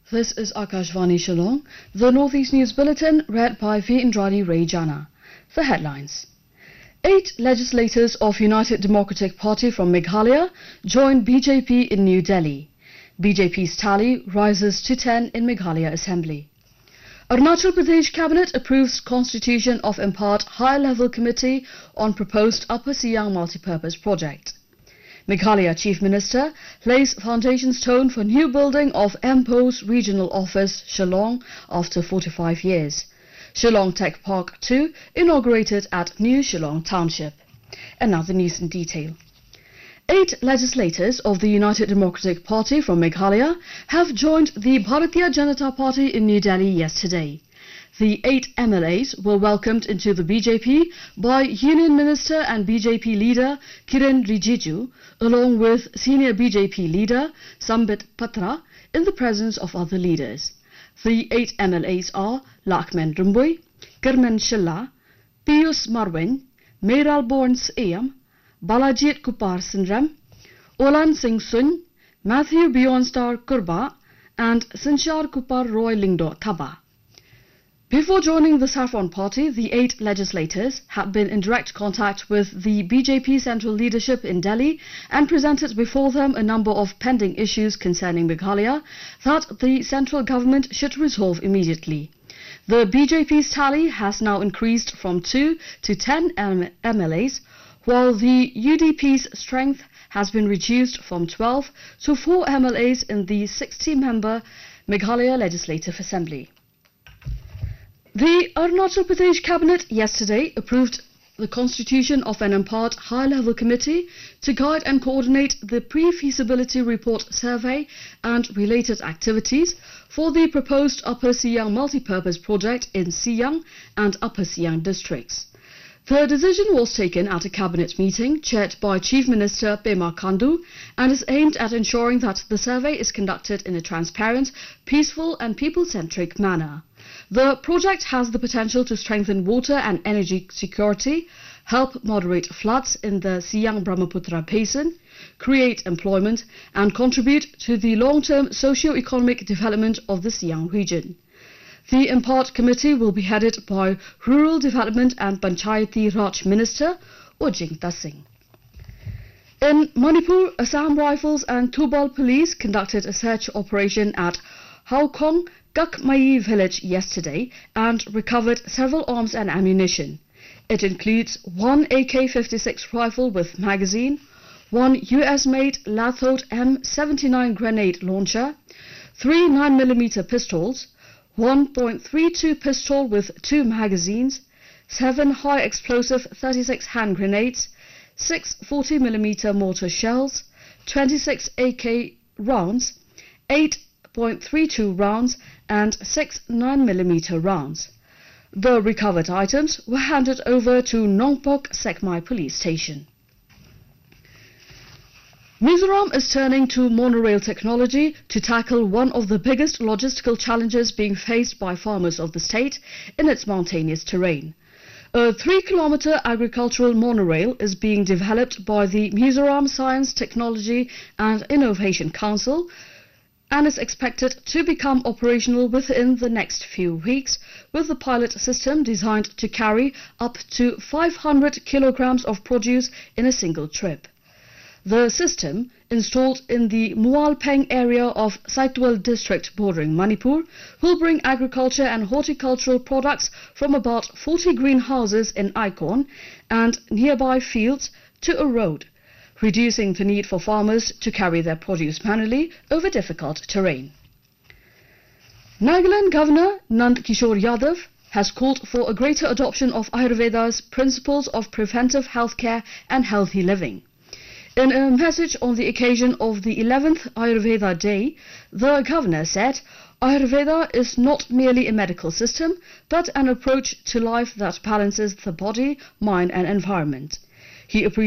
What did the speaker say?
This is Akashvani Shillong, the Northeast News Bulletin read by V. Indrani Rayjana. The headlines. 8 legislators of United Democratic Party from Meghalaya joined BJP in New Delhi. BJP's tally rises to 10 in Meghalaya Assembly. Arunachal Pradesh Cabinet approves constitution of Impart High-Level Committee on proposed Upper Siang multipurpose project. Meghalaya Chief Minister lays foundation stone for new building of MPO's regional office, Shillong, after 45 years. Shillong Tech Park 2 inaugurated at New Shillong Township. And now the news in detail. 8 legislators of the United Democratic Party from Meghalaya have joined the Bharatiya Janata Party in New Delhi yesterday. The 8 MLAs were welcomed into the BJP by Union Minister and BJP leader Kiren Rijiju, along with senior BJP leader Sambit Patra, in the presence of other leaders. The 8 MLAs are Lakman Rumbui, Kerman Shilla, Piyus Marwin, Meral Borns Eyam, Balajit Kupar Sindram, Olan Singh Sun, Matthew Beyonstar Kurba, and Sinchar Kupar Roy Lingdo Thaba. Before joining the Saffron Party, the 8 legislators had been in direct contact with the BJP central leadership in Delhi and presented before them a number of pending issues concerning Meghalaya that the central government should resolve immediately. The BJP's tally has now increased from 2 to 10 MLAs, while the UDP's strength has been reduced from 12 to 4 MLAs in the 60-member Meghalaya Legislative Assembly. The Arunachal Pradesh Cabinet yesterday approved the constitution of an Impart High-Level Committee to guide and coordinate the pre-feasibility report survey and related activities for the proposed Upper Siang multipurpose project in Siang and Upper Siang districts. The decision was taken at a cabinet meeting chaired by Chief Minister Pema Khandu and is aimed at ensuring that the survey is conducted in a transparent, peaceful and people-centric manner. The project has the potential to strengthen water and energy security, help moderate floods in the Siang-Brahmaputra basin, create employment and contribute to the long-term socio-economic development of the Siang region. The Impart Committee will be headed by Rural Development and Panchayati Raj Minister Ojingta Singh. In Manipur, Assam Rifles and Thubal Police conducted a search operation at Haokong Kakmai village yesterday and recovered several arms and ammunition. It includes 1 AK-56 rifle with magazine, 1 US-made Lathod M79 grenade launcher, 3 9mm pistols, 1.32 pistol with 2 magazines, 7 high-explosive 36 hand grenades, 6 40mm mortar shells, 26 AK rounds, 8.32 rounds and 6 9mm rounds. The recovered items were handed over to Nongpok Sekmai Police Station. Mizoram is turning to monorail technology to tackle one of the biggest logistical challenges being faced by farmers of the state in its mountainous terrain. A 3-kilometer agricultural monorail is being developed by the Mizoram Science, Technology and Innovation Council and is expected to become operational within the next few weeks, with the pilot system designed to carry up to 500 kilograms of produce in a single trip. The system, installed in the Mualpeng area of Saitwal district bordering Manipur, will bring agriculture and horticultural products from about 40 greenhouses in Aikon and nearby fields to a road, reducing the need for farmers to carry their produce manually over difficult terrain. Nagaland Governor Nand Kishore Yadav has called for a greater adoption of Ayurveda's principles of preventive healthcare and healthy living. In a message on the occasion of the 11th Ayurveda Day, the Governor said, Ayurveda is not merely a medical system, but an approach to life that balances the body, mind and environment. He